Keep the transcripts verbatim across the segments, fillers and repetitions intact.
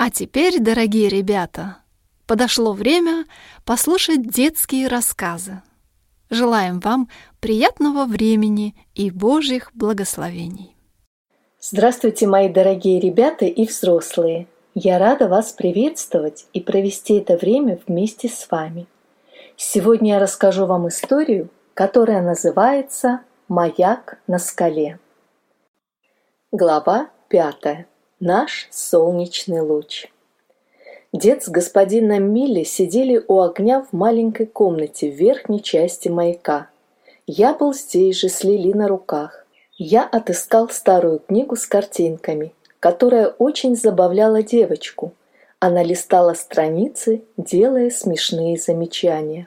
А теперь, дорогие ребята, подошло время послушать детские рассказы. Желаем вам приятного времени и Божьих благословений. Здравствуйте, мои дорогие ребята и взрослые! Я рада вас приветствовать и провести это время вместе с вами. Сегодня я расскажу вам историю, которая называется «Маяк на скале». Глава пятая. Наш солнечный луч. Дед с господином Милли сидели у огня в маленькой комнате в верхней части маяка. Я был здесь же с Лили на руках. Я отыскал старую книгу с картинками, которая очень забавляла девочку. Она листала страницы, делая смешные замечания.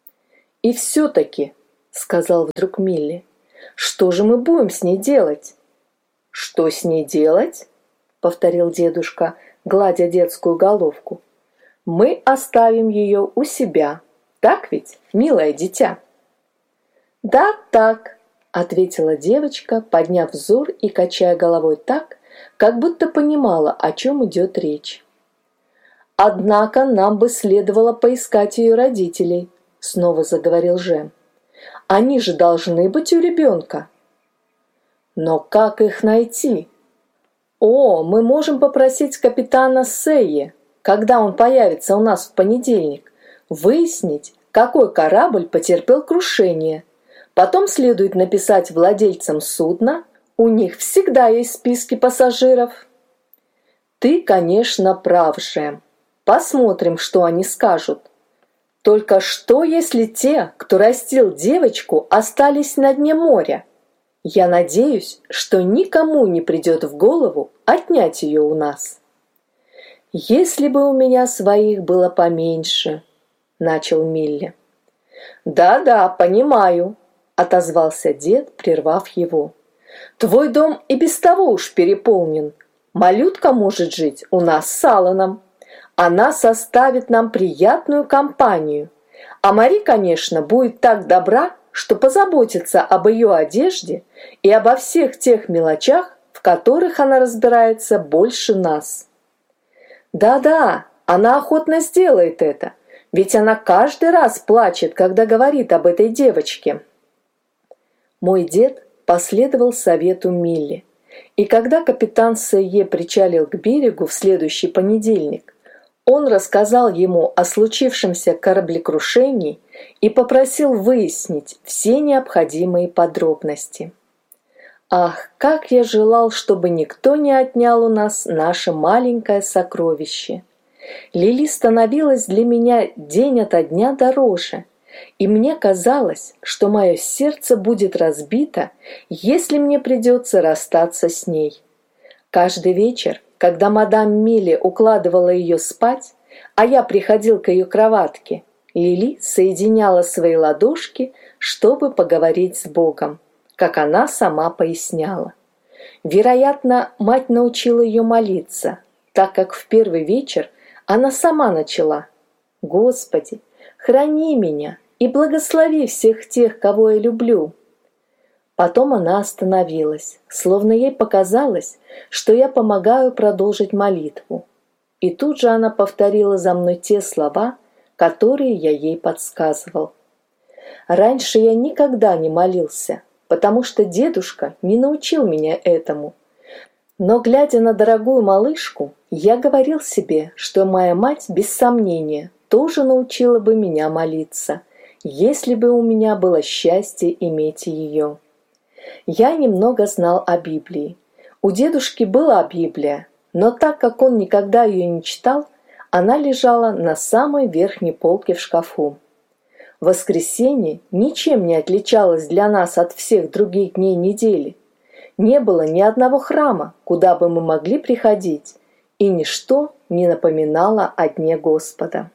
«И все-таки», — сказал вдруг Милли, — «что же мы будем с ней делать?» «Что с ней делать?» — повторил дедушка, гладя детскую головку. «Мы оставим ее у себя. Так ведь, милое дитя?» «Да, так», — ответила девочка, подняв взор и качая головой так, как будто понимала, о чем идет речь. «Однако нам бы следовало поискать ее родителей», — снова заговорил Жем. «Они же должны быть у ребенка». «Но как их найти?» «О, мы можем попросить капитана Сэйе, когда он появится у нас в понедельник, выяснить, какой корабль потерпел крушение. Потом следует написать владельцам судна, у них всегда есть списки пассажиров». «Ты, конечно, прав, Жем. Посмотрим, что они скажут. Только что, если те, кто растил девочку, остались на дне моря? Я надеюсь, что никому не придет в голову отнять ее у нас». «Если бы у меня своих было поменьше», — начал Милли. «Да-да, понимаю», — отозвался дед, прервав его. «Твой дом и без того уж переполнен. Малютка может жить у нас с Алланом. Она составит нам приятную компанию. А Мари, конечно, будет так добра, что позаботится об ее одежде и обо всех тех мелочах, в которых она разбирается больше нас». «Да-да, она охотно сделает это, ведь она каждый раз плачет, когда говорит об этой девочке». Мой дед последовал совету Милли, и когда капитан Сэйе причалил к берегу в следующий понедельник, он рассказал ему о случившемся кораблекрушении и попросил выяснить все необходимые подробности. Ах, как я желал, чтобы никто не отнял у нас наше маленькое сокровище! Лили становилась для меня день ото дня дороже, и мне казалось, что мое сердце будет разбито, если мне придется расстаться с ней. Каждый вечер, когда мадам Милли укладывала ее спать, а я приходил к ее кроватке, Лили соединяла свои ладошки, чтобы поговорить с Богом, как она сама поясняла. Вероятно, мать научила ее молиться, так как в первый вечер она сама начала: «Господи, храни меня и благослови всех тех, кого я люблю». Потом она остановилась, словно ей показалось, что я помогаю продолжить молитву. И тут же она повторила за мной те слова, которые я ей подсказывал. Раньше я никогда не молился, потому что дедушка не научил меня этому. Но, глядя на дорогую малышку, я говорил себе, что моя мать, без сомнения, тоже научила бы меня молиться, если бы у меня было счастье иметь ее. Я немного знал о Библии. У дедушки была Библия, но так как он никогда ее не читал, она лежала на самой верхней полке в шкафу. Воскресенье ничем не отличалось для нас от всех других дней недели. Не было ни одного храма, куда бы мы могли приходить, и ничто не напоминало о дне Господа.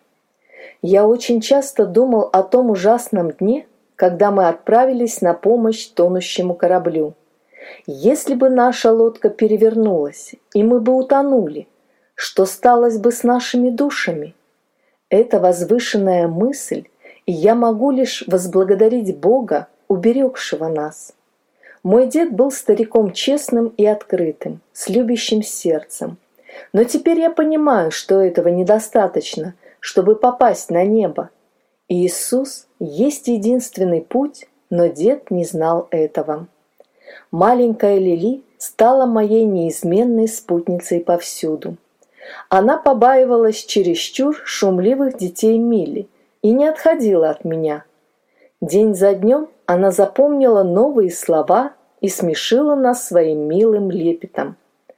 Я очень часто думал о том ужасном дне, когда мы отправились на помощь тонущему кораблю. Если бы наша лодка перевернулась, и мы бы утонули, что сталось бы с нашими душами? Это возвышенная мысль, и я могу лишь возблагодарить Бога, уберегшего нас. Мой дед был стариком честным и открытым, с любящим сердцем. Но теперь я понимаю, что этого недостаточно, чтобы попасть на небо. И Иисус есть единственный путь, но дед не знал этого. Маленькая Лили стала моей неизменной спутницей повсюду. Она побаивалась чересчур шумливых детей Милли и не отходила от меня. День за днем она запомнила новые слова и смешила нас своим милым лепетом.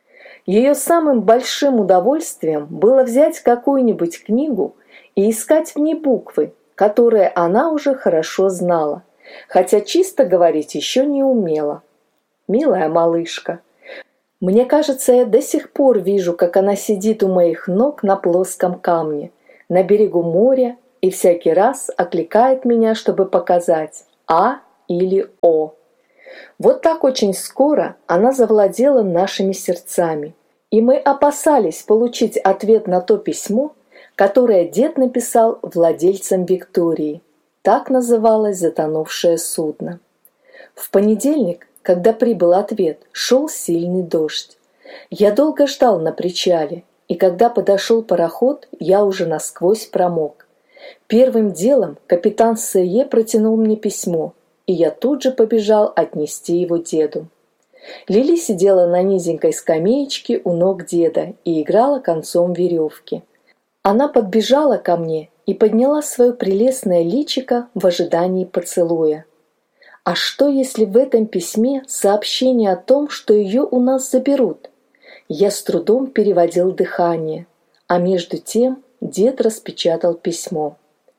Ее самым большим удовольствием было взять какую-нибудь книгу и искать в ней буквы, которые она уже хорошо знала, хотя чисто говорить еще не умела. Милая малышка. Мне кажется, я до сих пор вижу, как она сидит у моих ног на плоском камне, на берегу моря, и всякий раз окликает меня, чтобы показать «А» или «О». Вот так очень скоро она завладела нашими сердцами, и мы опасались получить ответ на то письмо, которое дед написал владельцам Виктории. Так называлось затонувшее судно. В понедельник, когда прибыл ответ, шел сильный дождь. Я долго ждал на причале, и когда подошел пароход, я уже насквозь промок. Первым делом капитан Сае протянул мне письмо, и я тут же побежал отнести его деду. Лили сидела на низенькой скамеечке у ног деда и играла концом веревки. Она подбежала ко мне и подняла свое прелестное личико в ожидании поцелуя. А что, если в этом письме сообщение о том, что ее у нас заберут? Я с трудом переводил дыхание, а между тем дед распечатал письмо.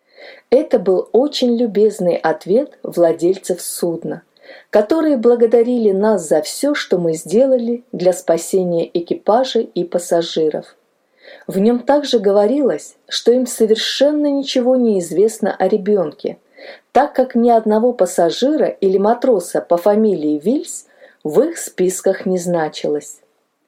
Это был очень любезный ответ владельцев судна, которые благодарили нас за все, что мы сделали для спасения экипажа и пассажиров. В нем также говорилось, что им совершенно ничего не известно о ребенке, так как ни одного пассажира или матроса по фамилии Вильс в их списках не значилось.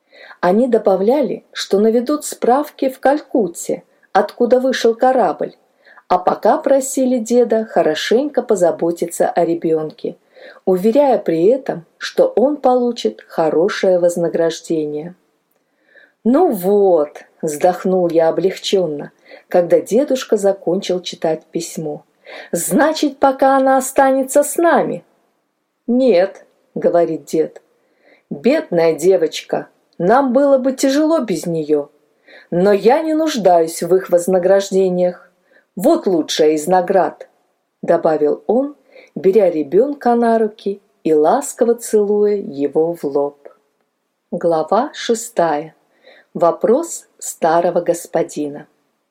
Они добавляли, что наведут справки в Калькутте, откуда вышел корабль, а пока просили деда хорошенько позаботиться о ребенке, уверяя при этом, что он получит хорошее вознаграждение. «Ну вот», — вздохнул я облегченно, когда дедушка закончил читать письмо, «значит, пока она останется с нами». «Нет», — говорит дед, — «бедная девочка, нам было бы тяжело без нее, но я не нуждаюсь в их вознаграждениях. Вот лучшая из наград», — добавил он, беря ребенка на руки и ласково целуя его в лоб. Глава шестая. Вопрос старого господина.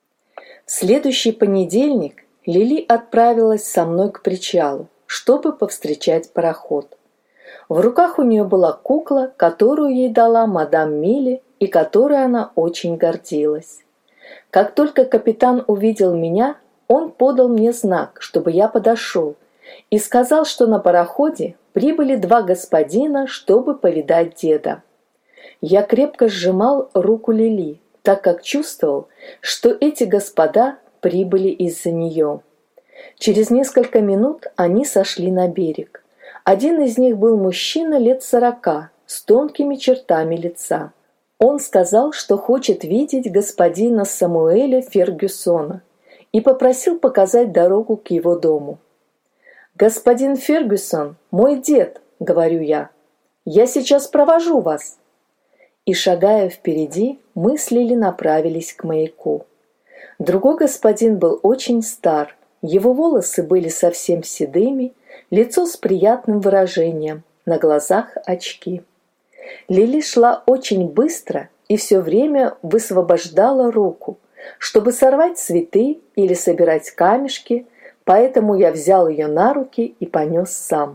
В следующий понедельник Лили отправилась со мной к причалу, чтобы повстречать пароход. В руках у нее была кукла, которую ей дала мадам Милли и которой она очень гордилась. Как только капитан увидел меня, он подал мне знак, чтобы я подошел, и сказал, что на пароходе прибыли два господина, чтобы повидать деда. Я крепко сжимал руку Лили, так как чувствовал, что эти господа прибыли из-за нее. Через несколько минут они сошли на берег. Один из них был мужчина лет сорока, с тонкими чертами лица. Он сказал, что хочет видеть господина Самуэля Фергюсона, и попросил показать дорогу к его дому. «Господин Фергюсон, мой дед», — говорю я, — «я сейчас провожу вас». И, шагая впереди, мы с Лили направились к маяку. Другой господин был очень стар, его волосы были совсем седыми, лицо с приятным выражением, на глазах очки. Лили шла очень быстро и все время высвобождала руку, чтобы сорвать цветы или собирать камешки, поэтому я взял ее на руки и понес сам.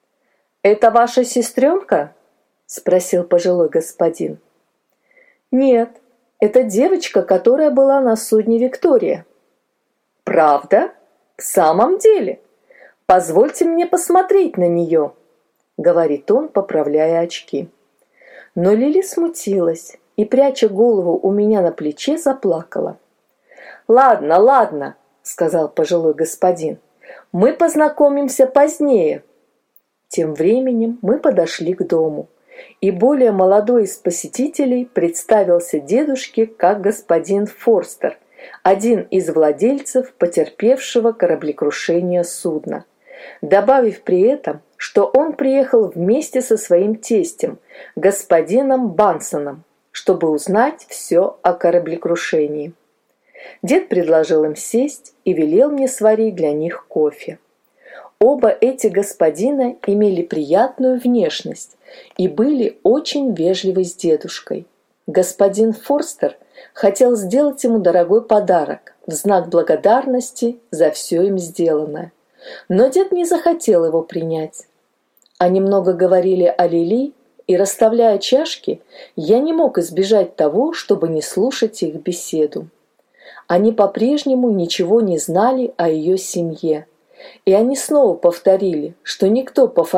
«Это ваша сестренка?» — спросил пожилой господин. «Нет, это девочка, которая была на судне «Виктория». «Правда? В самом деле? Позвольте мне посмотреть на нее», — говорит он, поправляя очки. Но Лили смутилась и, пряча голову у меня на плече, заплакала. «Ладно, ладно», — сказал пожилой господин, — «мы познакомимся позднее». Тем временем мы подошли к дому, и более молодой из посетителей представился дедушке как господин Форстер, один из владельцев потерпевшего кораблекрушение судна, добавив при этом, что он приехал вместе со своим тестем, господином Бансоном, чтобы узнать все о кораблекрушении. Дед предложил им сесть и велел мне сварить для них кофе. Оба эти господина имели приятную внешность и были очень вежливы с дедушкой. Господин Форстер хотел сделать ему дорогой подарок в знак благодарности за все им сделанное, но дед не захотел его принять. Они много говорили о Лили, и, расставляя чашки, я не мог избежать того, чтобы не слушать их беседу. Они по-прежнему ничего не знали о ее семье, и они снова повторили, что никто по